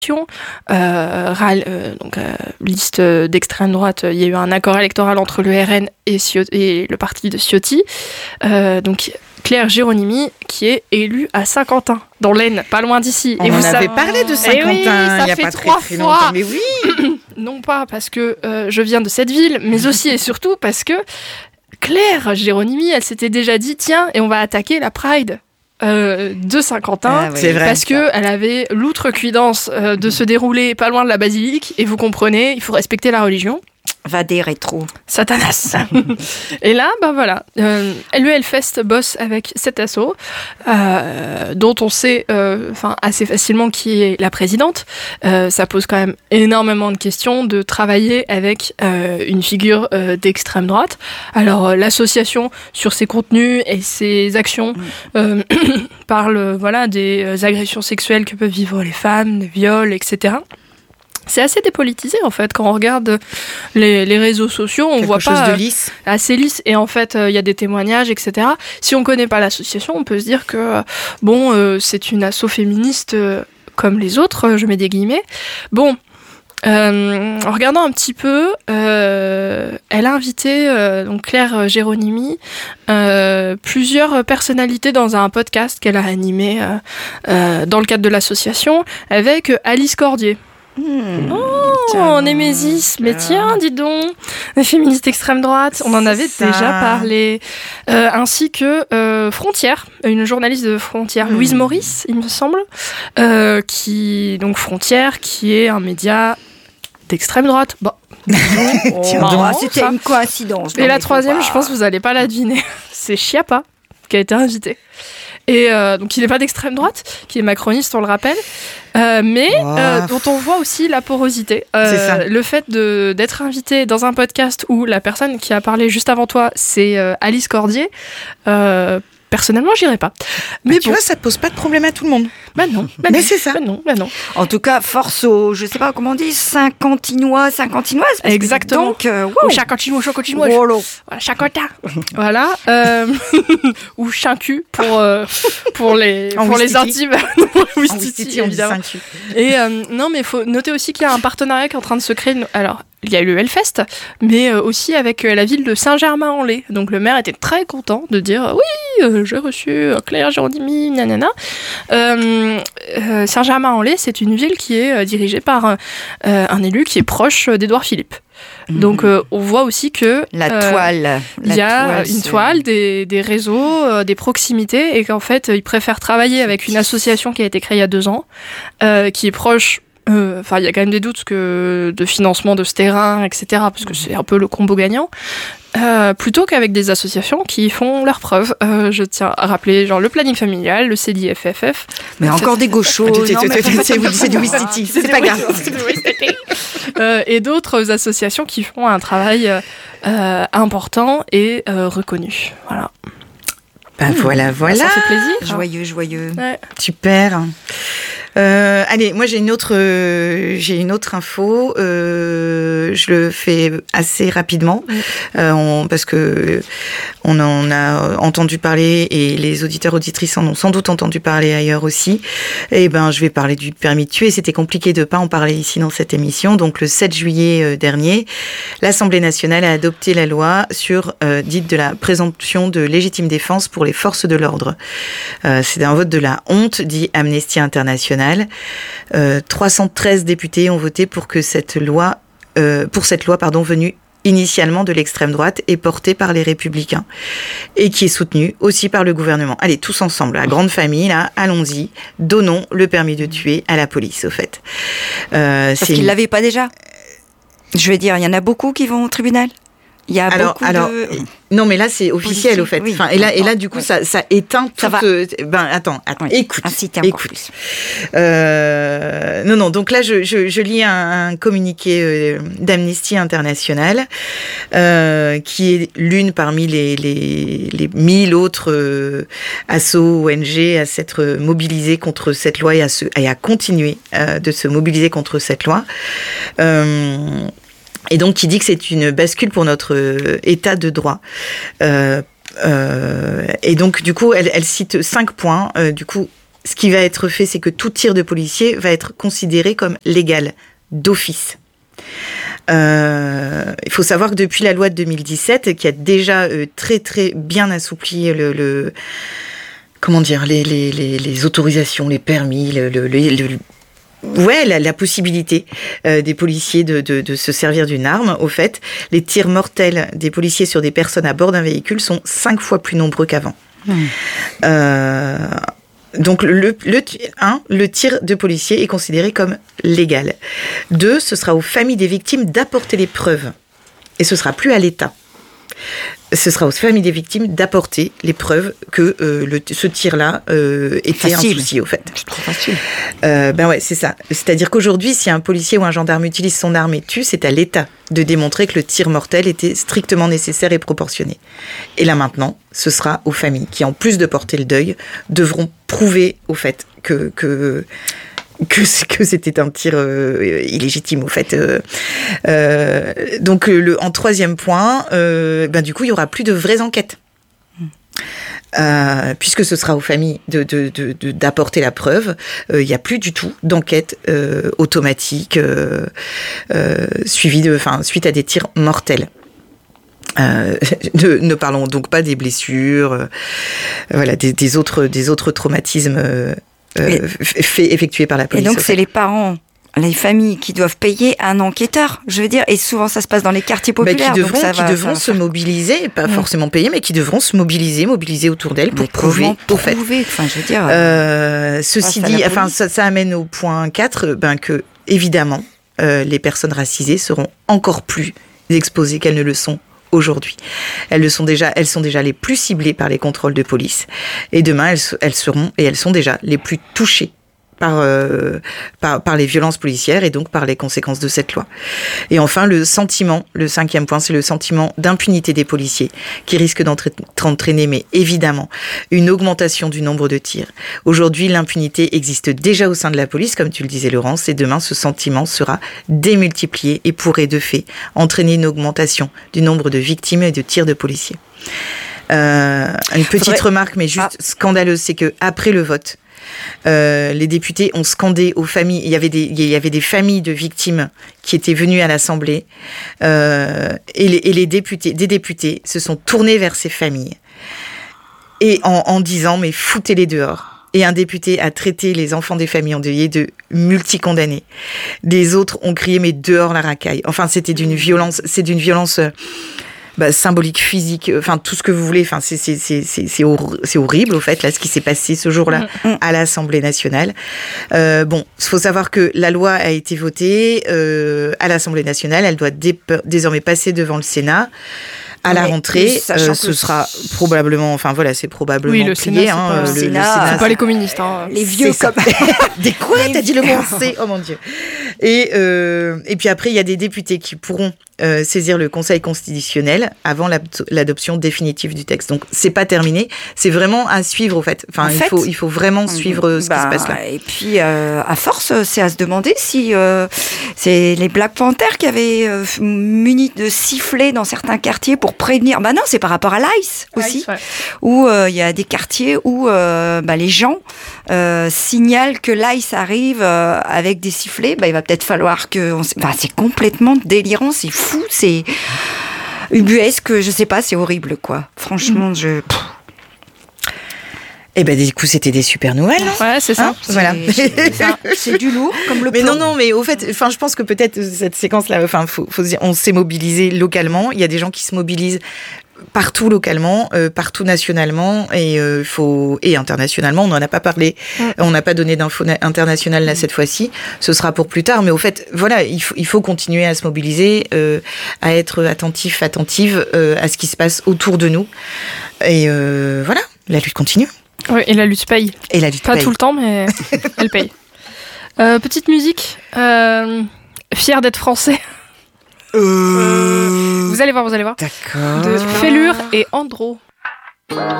Donc, liste d'extrême droite, il y a eu un accord électoral entre le RN et le parti de Ciotti. Donc Claire Géronimi, qui est élue à Saint-Quentin, dans l'Aisne, pas loin d'ici. On en avait parlé de Saint-Quentin il n'y a pas très longtemps. Mais oui. Non pas parce que je viens de cette ville, mais aussi et surtout parce que Claire Géronimi, elle s'était déjà dit, tiens, et on va attaquer la Pride de Saint-Quentin, c'est vrai, parce qu'elle avait l'outrecuidance de se dérouler pas loin de la basilique, et vous comprenez, il faut respecter la religion. Va des rétros. Satanas. Et là, ben voilà, le Hellfest bosse avec cet asso, dont on sait assez facilement qui est la présidente. Ça pose quand même énormément de questions de travailler avec une figure d'extrême droite. Alors, l'association, sur ses contenus et ses actions, parle des agressions sexuelles que peuvent vivre les femmes, des viols, etc. C'est assez dépolitisé en fait quand on regarde les réseaux sociaux, on voit pas de lisse. Assez lisse, et en fait il y a des témoignages, etc. Si on connaît pas l'association, on peut se dire que c'est une asso féministe comme les autres, je mets des guillemets. Bon, en regardant un petit peu, elle a invité donc Claire Géronimi plusieurs personnalités dans un podcast qu'elle a animé dans le cadre de l'association avec Alice Cordier. Némésis, mais tiens, dis donc, les féministes extrême droite, on en avait déjà parlé, ainsi que Frontière, une journaliste de Frontière, Louise Maurice, il me semble, donc Frontière, qui est un média d'extrême droite. C'était une coïncidence. Et la troisième, je pense que vous n'allez pas la deviner, c'est Schiappa, qui a été invité. Et donc il n'est pas d'extrême droite, qui est macroniste, on le rappelle, mais dont on voit aussi la porosité. Le fait d'être invité dans un podcast où la personne qui a parlé juste avant toi, c'est Alice Cordier, personnellement, j'irais pas. Mais tu vois, ça pose pas de problème à tout le monde. Non. Mais c'est ça. Non. En tout cas, force aux, je sais pas comment on dit, Saint-Quentinoises. Exactement. Donc, ou Chacantinois. Chacotin. Voilà. Ou Chincu pour les intimes. Ouistiti, évidemment. Et non, mais il faut noter aussi qu'il y a un partenariat qui est en train de se créer. Alors, il y a eu le Hellfest, mais aussi avec la ville de Saint-Germain-en-Laye. Donc le maire était très content de dire oui, j'ai reçu Claire Géronimi, nanana. Saint-Germain-en-Laye, c'est une ville qui est dirigée par un élu qui est proche d'Édouard Philippe. Donc on voit aussi que il y a une toile, des réseaux, des proximités, et qu'en fait ils préfèrent travailler avec une association qui a été créée il y a 2 ans, qui est proche. Il y a quand même des doutes de financement de ce terrain, etc., parce que c'est un peu le combo gagnant, plutôt qu'avec des associations qui font leurs preuves. Je tiens à rappeler le planning familial, le CDFFF. Mais encore des gauchos. C'est du Ouistiti, c'est pas grave. Et d'autres associations qui font un travail important et reconnu. Voilà. Voilà. Ça fait plaisir. Joyeux. Ouais. Super. Allez, moi j'ai une autre info. Je le fais assez rapidement parce que on en a entendu parler, et les auditeurs auditrices en ont sans doute entendu parler ailleurs aussi. Et je vais parler du permis de tuer. C'était compliqué de pas en parler ici dans cette émission. Donc le 7 juillet dernier, l'Assemblée nationale a adopté la loi dite de la présomption de légitime défense pour les forces de l'ordre. C'est un vote de la honte, dit Amnesty International. 313 députés ont voté pour cette loi venue initialement de l'extrême droite et portée par les Républicains, et qui est soutenue aussi par le gouvernement. Allez, tous ensemble, la grande famille, là, allons-y, donnons le permis de tuer à la police, au fait. Parce qu'ils ne l'avaient pas déjà. Je veux dire, il y en a beaucoup qui vont au tribunal. Il y a beaucoup de... Non, mais là, c'est officiel, au fait. Oui. Et là, du coup, ça éteint tout... Attends, oui. Écoute. Non, donc là, je lis un communiqué d'Amnesty International, qui est l'une parmi les 1000 autres assos ONG à s'être mobilisés contre cette loi et à continuer de se mobiliser contre cette loi. Et donc, qui dit que c'est une bascule pour notre état de droit. Et donc, du coup, elle cite 5 points. Du coup, ce qui va être fait, c'est que tout tir de policier va être considéré comme légal, d'office. Il faut savoir que depuis la loi de 2017, qui a déjà très très bien assoupli les autorisations, les permis, la possibilité des policiers de se servir d'une arme. Au fait, les tirs mortels des policiers sur des personnes à bord d'un véhicule sont 5 fois plus nombreux qu'avant. Donc, le tir de policier est considéré comme légal. 2, ce sera aux familles des victimes d'apporter les preuves. Et ce sera plus à l'État. Ce sera aux familles des victimes d'apporter les preuves que ce tir-là était un souci, au fait. C'est trop facile. C'est ça. C'est-à-dire qu'aujourd'hui, si un policier ou un gendarme utilise son arme et tue, c'est à l'État de démontrer que le tir mortel était strictement nécessaire et proportionné. Et là maintenant, ce sera aux familles qui, en plus de porter le deuil, devront prouver au fait que c'était un tir illégitime, au fait. Donc, en 3e point, du coup, il n'y aura plus de vraies enquêtes. Puisque ce sera aux familles d'apporter la preuve, il n'y a plus du tout d'enquête automatique suite à des tirs mortels. Ne parlons donc pas des blessures, des autres traumatismes effectués par la police. Et donc c'est les parents, les familles qui doivent payer un enquêteur, je veux dire, et souvent ça se passe dans les quartiers populaires. Qui devront se mobiliser, pas forcément payer, mais qui devront se mobiliser autour d'elles pour prouver. Enfin, je veux dire. Ceci dit, ça amène au point 4, que évidemment, les personnes racisées seront encore plus exposées qu'elles ne le sont aujourd'hui. Elles sont déjà les plus ciblées par les contrôles de police, et demain elles sont déjà les plus touchées par les violences policières et donc par les conséquences de cette loi. Et enfin, le 5e point, c'est le sentiment d'impunité des policiers qui risque d'entraîner, mais évidemment, une augmentation du nombre de tirs. Aujourd'hui, l'impunité existe déjà au sein de la police, comme tu le disais, Laurence, et demain, ce sentiment sera démultiplié et pourrait de fait entraîner une augmentation du nombre de victimes et de tirs de policiers. Une petite remarque, mais juste scandaleuse, c'est que après le vote, les députés ont scandé aux familles. Il y avait des familles de victimes qui étaient venues à l'Assemblée, et des députés se sont tournés vers ces familles et en disant mais foutez-les dehors. Et un député a traité les enfants des familles endeuillées de multicondamnés. Des autres ont crié mais dehors la racaille. Enfin, c'était d'une violence. C'est d'une violence. Symbolique, physique, enfin tout ce que vous voulez. Enfin, c'est horrible, au fait, là, ce qui s'est passé ce jour-là à l'Assemblée nationale. Il faut savoir que la loi a été votée à l'Assemblée nationale. Elle doit désormais passer devant le Sénat. À la rentrée, ce sera probablement, c'est probablement le plié. Sénat, le Sénat, c'est pas les communistes. Les vieux comme... Des quoi? T'as dit le mot C? Oh mon Dieu. Et puis après, il y a des députés qui pourront saisir le Conseil constitutionnel avant l'adoption définitive du texte. Donc, c'est pas terminé. C'est vraiment à suivre, au fait. Enfin, il faut vraiment suivre ce qui se passe là. Et puis, à force, c'est à se demander si c'est les Black Panthers qui avaient muni de sifflets dans certains quartiers pour prévenir. Non, c'est par rapport à l'ICE aussi, où il y a des quartiers où les gens signalent que l'ICE arrive avec des sifflets. Il va peut-être falloir que... c'est complètement délirant, c'est fou, c'est ubuesque, je sais pas, c'est horrible, quoi. Franchement, du coup, c'était des super nouvelles. Ouais, c'est ça. Voilà. C'est du lourd, comme le Mais plomb. mais au fait, je pense que peut-être cette séquence-là, faut se dire, on s'est mobilisé localement. Il y a des gens qui se mobilisent partout localement, partout nationalement et internationalement. On n'en a pas parlé, on n'a pas donné d'infos internationales là cette fois-ci. Ce sera pour plus tard. Mais au fait, voilà, il faut continuer à se mobiliser, à être attentive à ce qui se passe autour de nous. Et voilà, la lutte continue. Oui, et la lutte paye. Pas tout le temps, mais elle paye. Petite musique. Fier d'être français. Vous allez voir. D'accord. De Fellure et Andro.